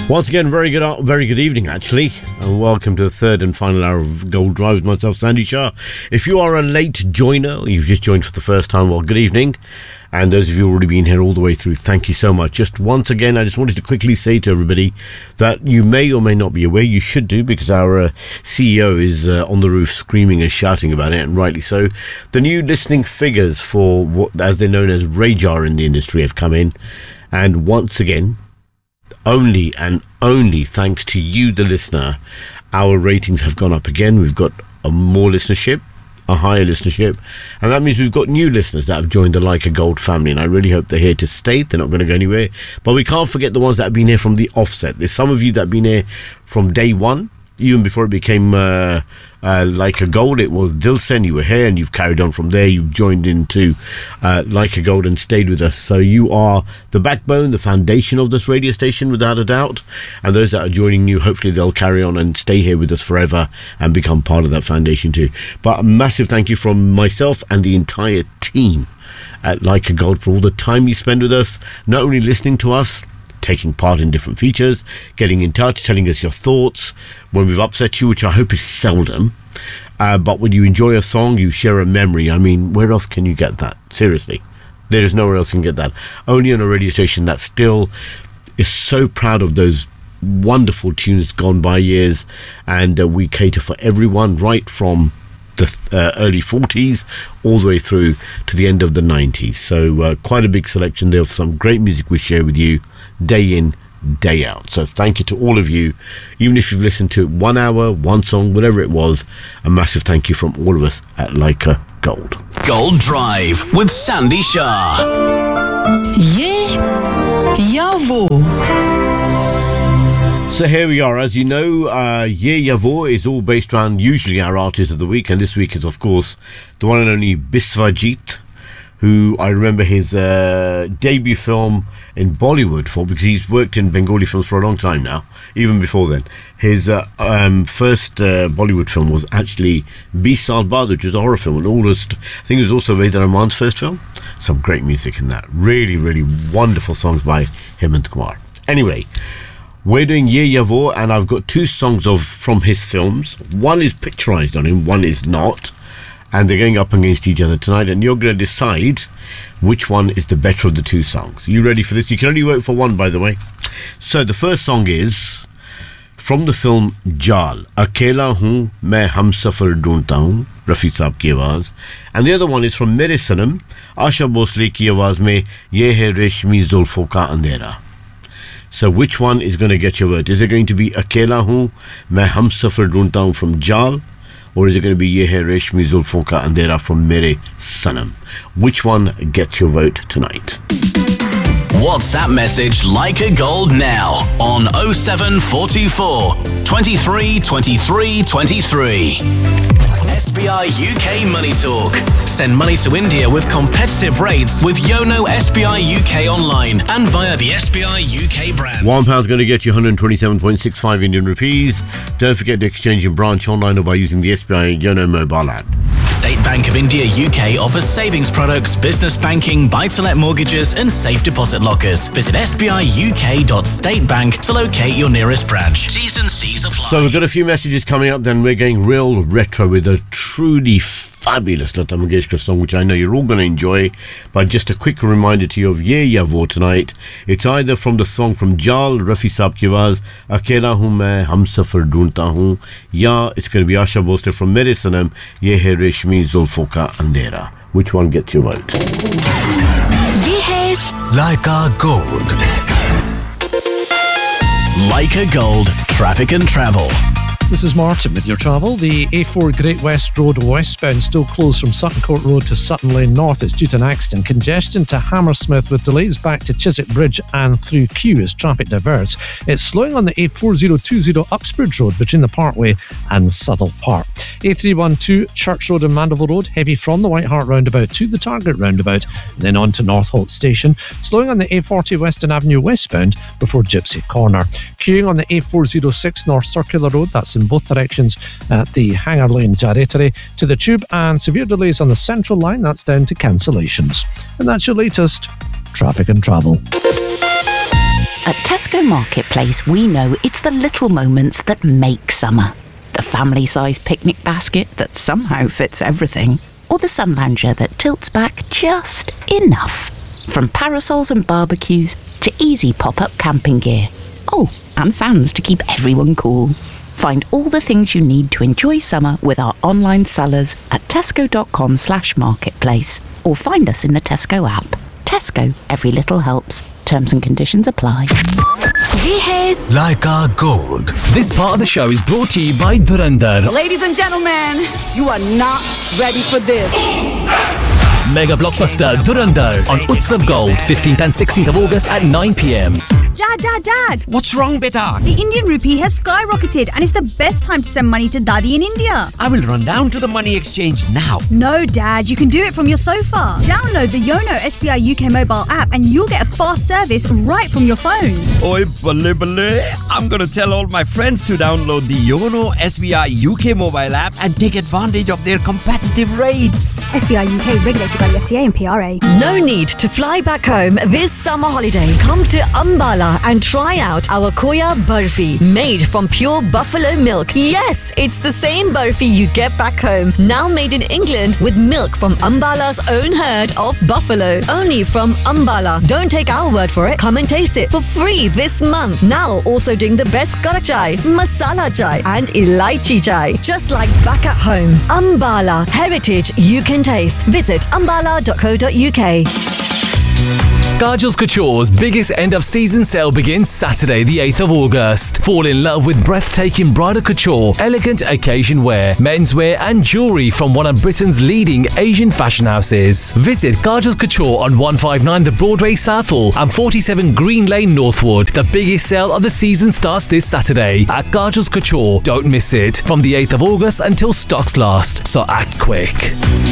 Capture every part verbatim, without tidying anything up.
Once again, very good very good evening, actually, and welcome to the third and final hour of Gold Drive with myself, Sandy Shah. If you are a late joiner, or you've just joined for the first time, well, good evening. And those of you who have already been here all the way through, thank you so much. Just once again, I just wanted to quickly say to everybody that you may or may not be aware, you should do, because our uh, C E O is uh, on the roof screaming and shouting about it, and rightly so. The new listening figures for what, as they're known as radar in the industry, have come in. And once again, only and only thanks to you, the listener, our ratings have gone up again. We've got a more listenership, a higher listenership, and that means we've got new listeners that have joined the Leica Gold family, and I really hope they're here to stay. They're not going to go anywhere. But we can't forget the ones that have been here from the offset. There's some of you that have been here from day one, even before it became uh, uh, Leica Gold. It was Dilsen, you were here, and you've carried on from there. You've joined into uh, Leica Gold and stayed with us. So you are the backbone, the foundation of this radio station, without a doubt. And those that are joining new, hopefully they'll carry on and stay here with us forever and become part of that foundation too. But a massive thank you from myself and the entire team at Leica Gold for all the time you spend with us, not only listening to us, taking part in different features, getting in touch, telling us your thoughts when we've upset you, which I hope is seldom. Uh, but when you enjoy a song, you share a memory. I mean, where else can you get that? Seriously. There is nowhere else you can get that. Only on a radio station that still is so proud of those wonderful tunes gone by years. And uh, we cater for everyone, right from the uh, early forties all the way through to the end of the nineties. So uh, quite a big selection there of some great music we share with you day in, day out. So thank you to all of you. Even if you've listened to one hour, one song, whatever it was, a massive thank you from all of us at Leica Gold. Gold Drive with Sandy Shah. Ye Yavo. So here we are. As you know, uh, Ye Yavo is all based around usually our artist of the week, and this week is, of course, the one and only Biswajit, who I remember his uh, debut film in Bollywood for, because he's worked in Bengali films for a long time now, even before then. His uh, um, first uh, Bollywood film was actually Bees Saal Baad, which was a horror film, and almost, I think it was also Veda Rahman's first film. Some great music in that. Really, really wonderful songs by Hemant Kumar. Anyway, we're doing Ye Yavo, and I've got two songs of from his films. One is picturized on him, one is not. And they're going up against each other tonight, and you're going to decide which one is the better of the two songs. You ready for this? You can only vote for one, by the way. So the first song is from the film Jal, Akela Hoon Main Humsafar Dhoondta Hoon, Rafi Saab ki awaaz. And the other one is from Mere Sanam, Asha Bhosle ki awaaz mein Ye Hai Reshmi Zulfon Ka Andhera. So which one is going to get your vote? Is it going to be Akela Hoon Main Humsafar Dhoondta Hoon from Jal, or is it going to be Ye Hai Reshmi Zulfon Ka Andhera from Mere Sanam? Which one gets your vote tonight? WhatsApp message Leica Gold now on oh seven four two four, twenty-three, twenty-three, twenty-three. S B I U K Money Talk. Send money to India with competitive rates with Yono S B I U K online and via the S B I U K brand. One pound's going to get you one hundred twenty-seven point six five Indian rupees. Don't forget to exchange in branch, online, or by using the S B I Yono mobile app. State Bank of India U K offers savings products, business banking, buy-to-let mortgages and safe deposit lockers. Visit s b i u k dot state bank to locate your nearest branch. T's and C's apply. So we've got a few messages coming up, then we're going real retro with a truly fabulous Lata Mangeshkar song, which I know you're all going to enjoy. But just a quick reminder to you of Ye Yavo tonight. It's either from the song from Jal, Rafi Saab ki awaaz, Akela Hoon Main Humsafar Dhoondta Hoon, ya it's going to be Asha Bhosle from Mere Sanam, Ye Hai Reshmi Zulfon Ka Andhera. Which one gets your vote? Ye hai Leica Gold. Leica Gold, traffic and travel. This is Martin with your travel. The A four Great West Road westbound still closed from Sutton Court Road to Sutton Lane North. It's due to an accident. Congestion to Hammersmith with delays back to Chiswick Bridge and through Kew as traffic diverts. It's slowing on the A four oh two oh Uxbridge Road between the Parkway and Southall Park. A three one two Church Road and Mandeville Road, heavy from the White Hart roundabout to the Target roundabout, and then on to Northolt Station. Slowing on the A forty Western Avenue westbound before Gypsy Corner. Queuing on the A four oh six North Circular Road, that's in both directions at the Hanger Lane Jarrettery to the Tube, and severe delays on the Central Line, that's down to cancellations. And that's your latest traffic and travel. At Tesco Marketplace, we know it's the little moments that make summer. The family-sized picnic basket that somehow fits everything. Or the sun lounger that tilts back just enough. From parasols and barbecues to easy pop-up camping gear. Oh, and fans to keep everyone cool. Find all the things you need to enjoy summer with our online sellers at tesco.com slash marketplace. Or find us in the Tesco app. Tesco, every little helps. Terms and conditions apply. ये है Leica Gold. This part of the show is brought to you by Dhurandhar. Ladies and gentlemen, you are not ready for this. Mega blockbuster Dhurandhar on Utsav Gold, fifteenth and sixteenth of August at nine p.m. Dad, Dad, Dad. What's wrong, beta? The Indian rupee has skyrocketed and it's the best time to send money to Dadi in India. I will run down to the money exchange now. No, Dad, you can do it from your sofa. Download the Yono S B I U K mobile app and you'll get a fast service right from your phone. Oi, balle balle. I'm gonna tell all my friends to download the Yono S B I U K mobile app and take advantage of their competitive rates. S B I U K regulated by the F C A and P R A. No need to fly back home this summer holiday. Come to Ambala and try out our Koya Burfi, made from pure buffalo milk. Yes, it's the same burfi you get back home, now made in England with milk from Ambala's own herd of buffalo. Only from Ambala. Don't take our word for it. Come and taste it for free this month. Now also doing the best kara chai, masala chai and elaichi chai. Just like back at home. Ambala, heritage you can taste. Visit ambala dot co dot uk. Kajal's Couture's biggest end-of-season sale begins Saturday, the eighth of August. Fall in love with breathtaking bridal couture, elegant occasion wear, menswear and jewellery from one of Britain's leading Asian fashion houses. Visit Kajal's Couture on one fifty-nine The Broadway Southall and forty-seven Green Lane Northwood. The biggest sale of the season starts this Saturday at Kajal's Couture. Don't miss it. From the eighth of August until stocks last, so act quick.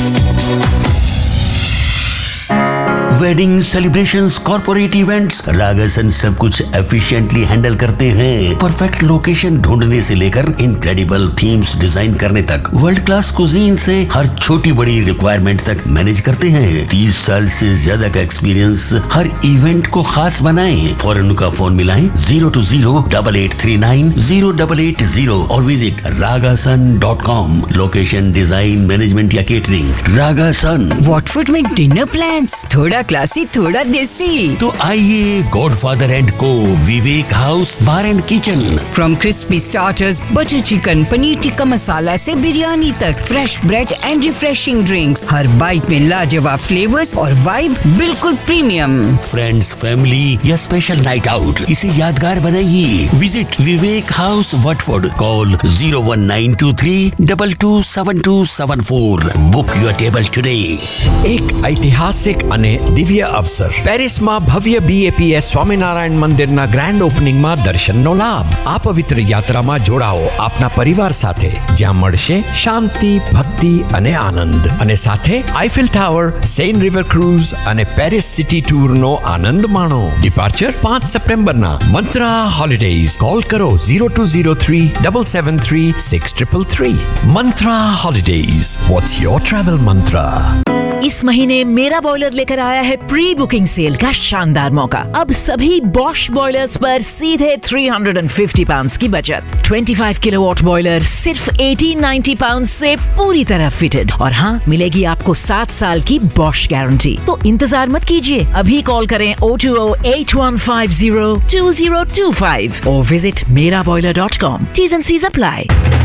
Wedding celebrations, corporate events, रागासन सब कुछ efficiently handle करते हैं। Perfect location ढूंढने से लेकर incredible themes design करने तक, world class cuisine से हर छोटी बड़ी रिक्वायरमेंट तक मैनेज करते हैं। तीस साल से ज्यादा का एक्सपीरियंस हर इवेंट को खास बनाए। फौरन उनका फोन मिलाएं zero to zero double eight three nine zero double eight zero और visit रागासन dot com. Location, design, management या catering, रागासन। What would make dinner plans? थोड़ा क्लासी, थोड़ा देसी। तो आइए गॉडफादर एंड को, विवेक house bar and kitchen. From crispy starters, butter chicken, paneer tikka masala से बिरयानी तक, fresh bread and refreshing drinks, her bite में लाजवाब फ्लेवर्स और वाइब बिल्कुल प्रीमियम। फ्रेंड्स, फैमिली या स्पेशल नाइट आउट, इसे यादगार बनाइए। Visit Vivek house वटफोर्ड। Call zero one nine to three double two seven to seven four. Book your table today. एक ऐतिहासिक અને દિવ્ય અવસર પેરિસમાં ભવ્ય બીએપીએસ સ્વામિનારાયણ મંદિરના ગ્રાન્ડ ઓપનિંગમાં દર્શનનો લાભ. આ પવિત્ર યાત્રામાં જોડાઓ આપના પરિવાર સાથે, જ્યાં મળશે શાંતિ, ભક્તિ અને આનંદ, અને સાથે Eiffel tower, Sen river cruise અને પેરિસ સિટી ટૂરનો આનંદ માણો. ડિપાર્ચર પાંચ સપ્ટેમ્બરના. મંત્રા હોલિડેઝ. કોલ કરો zero two zero three double seven three six triple three. મંત્રા holidays. What's your travel મંત્રા? इस महीने मेरा बॉयलर लेकर आया है प्री बुकिंग सेल का शानदार मौका। अब सभी बॉश बॉयलर्स पर सीधे तीन सौ पचास पाउंड्स की बचत। पच्चीस किलोवाट बॉयलर सिर्फ अठारह सौ नब्बे पाउंड्स से पूरी तरह फिटेड, और हाँ, मिलेगी आपको सात साल की बॉश गारंटी। तो इंतजार मत कीजिए, अभी कॉल करें O two O eight one five zero to zero to five और विजिट मेरा boiler dot com. Tease and seize apply.